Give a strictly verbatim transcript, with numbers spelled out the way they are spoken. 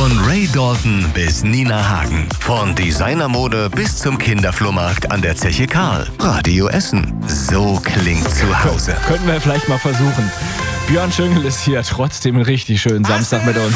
Von Ray Dalton bis Nina Hagen. Von Designermode bis zum Kinderflohmarkt an der Zeche Karl. Radio Essen. So klingt zu Hause. Könnten wir vielleicht mal versuchen. Björn Schöngel ist hier trotzdem einen richtig schönen Samstag mit uns.